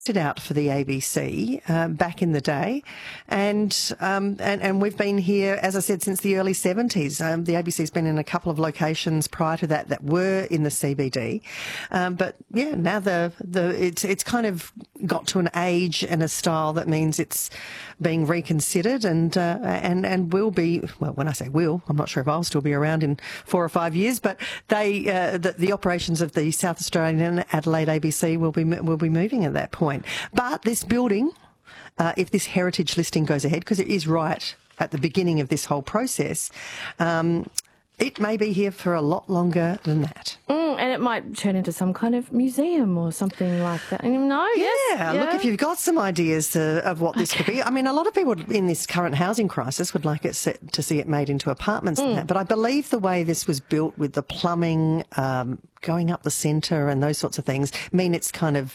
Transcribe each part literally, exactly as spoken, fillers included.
it out for the A B C uh, back in the day, and, um, and and we've been here, as I said, since the early seventies. Um, the A B C's been in a couple of locations prior to that that were in the C B D, um, but yeah, now the the it's it's kind of got to an age and a style that means it's being reconsidered, and uh, and and will be, well, when I say will, I'm not sure if I'll still be around in four or five years, but they uh, the, the operations of the South Australian Adelaide A B C will be will be moving at that point. But this building, uh, if this heritage listing goes ahead, because it is right at the beginning of this whole process, um, it may be here for a lot longer than that. Mm, and it might turn into some kind of museum or something like that. No, yeah, yes, yeah. Look, if you've got some ideas uh, of what this okay. could be. I mean, a lot of people in this current housing crisis would like it set, to see it made into apartments mm. and that. But I believe the way this was built with the plumbing um, going up the centre and those sorts of things mean it's kind of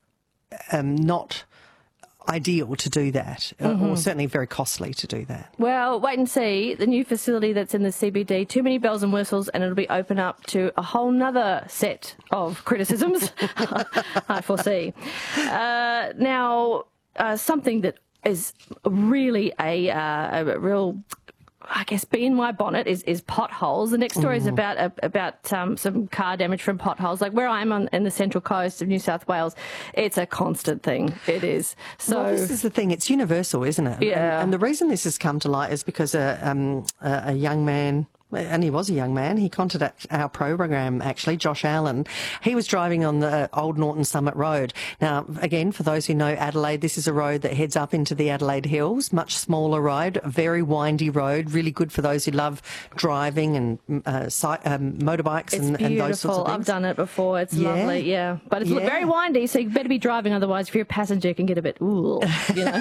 um, not ideal to do that, mm-hmm. or certainly very costly to do that. Well, wait and see. The new facility that's in the C B D, too many bells and whistles, and it'll be open up to a whole nother set of criticisms, I foresee. Uh, now, uh, something that is really a, uh, a real... I guess bee in my bonnet is, is potholes. The next story is about uh, about um, some car damage from potholes. Like where I am on in the central coast of New South Wales, it's a constant thing. It is. So well, this is the thing. It's universal, isn't it? Yeah. And, and the reason this has come to light is because a, um, a, a young man, and he was a young man, he contacted our program, actually, Josh Allen. He was driving on the Old Norton Summit Road. Now, again, for those who know Adelaide, this is a road that heads up into the Adelaide Hills, much smaller road, a very windy road, really good for those who love driving and uh, si- um, motorbikes and, and those sorts of things. I've done it before. It's yeah. lovely, yeah. But it's yeah. very windy, so you better be driving, otherwise if you're a passenger, it can get a bit, ooh, you know.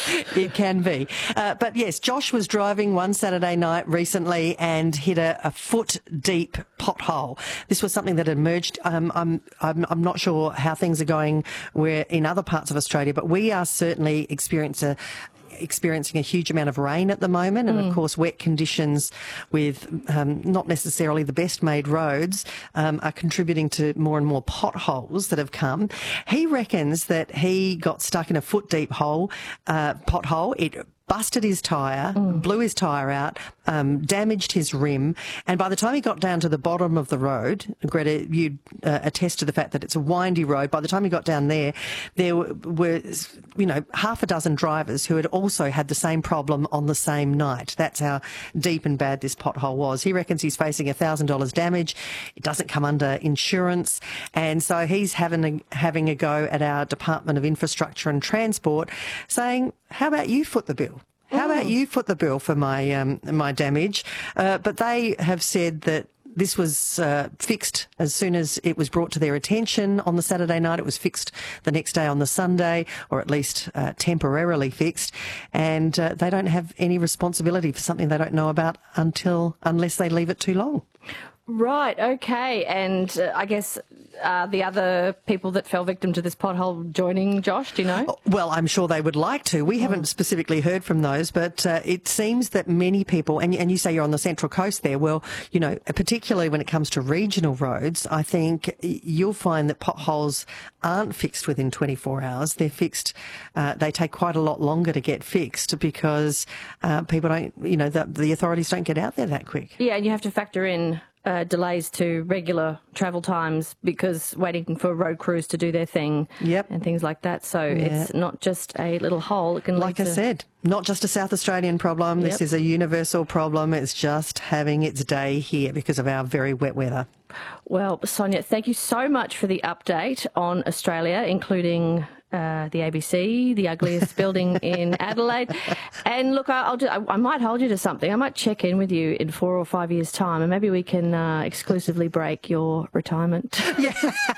It can be. Uh, but yes, Josh was driving one Saturday night recently and hit a, a foot-deep pothole. This was something that emerged. Um, I'm, I'm, I'm not sure how things are going where in other parts of Australia, but we are certainly experiencing a experiencing a huge amount of rain at the moment, and mm. of course wet conditions with um, not necessarily the best made roads um, are contributing to more and more potholes that have come. He reckons that he got stuck in a foot deep hole, uh, pothole. It busted his tyre, mm. blew his tyre out, um, damaged his rim, and by the time he got down to the bottom of the road, Greta, you'd uh, attest to the fact that it's a windy road. By the time he got down there, there were, you know, half a dozen drivers who had also had the same problem on the same night. That's how deep and bad this pothole was. He reckons he's facing one thousand dollars damage. It doesn't come under insurance, and so he's having a, having a go at our Department of Infrastructure and Transport, saying, how about you foot the bill? How about you foot the bill for my um, my damage? Uh, but they have said that this was uh, fixed as soon as it was brought to their attention on the Saturday night. It was fixed the next day on the Sunday, or at least uh, temporarily fixed. And uh, they don't have any responsibility for something they don't know about until unless they leave it too long. Right, okay. And uh, I guess uh, the other people that fell victim to this pothole joining Josh, do you know? Well, I'm sure they would like to. We haven't specifically heard from those, but uh, it seems that many people, and, and you say you're on the Central Coast there, well, you know, particularly when it comes to regional roads, I think you'll find that potholes aren't fixed within twenty-four hours. They're fixed, uh, they take quite a lot longer to get fixed because uh, people don't, you know, the, the authorities don't get out there that quick. Yeah, and you have to factor in Uh, delays to regular travel times because waiting for road crews to do their thing yep. and things like that. So yeah. It's not just a little hole. It can Like lead I to... said, not just a South Australian problem. Yep. This is a universal problem. It's just having its day here because of our very wet weather. Well, Sonia, thank you so much for the update on Australia, including uh, the A B C, the ugliest building in Adelaide. And look, I'll do, I, I might hold you to something. I might check in with you in four or five years' time, and maybe we can uh, exclusively break your retirement. Yeah.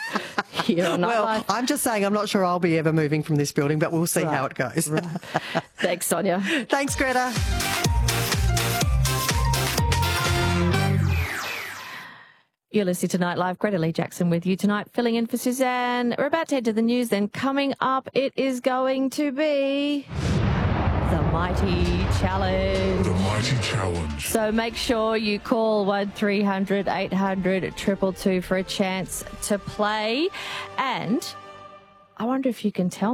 Here on Well, Nightlife. I'm just saying I'm not sure I'll be ever moving from this building, but we'll see right. how it goes. Right. Thanks, Sonia. Thanks, Greta. You're listening to Nightlife. Greta Lee Jackson with you tonight, filling in for Suzanne. We're about to head to the news then. Coming up, it is going to be the Mighty Challenge. The Mighty Challenge. So make sure you call one three hundred eight hundred two two two for a chance to play. And I wonder if you can tell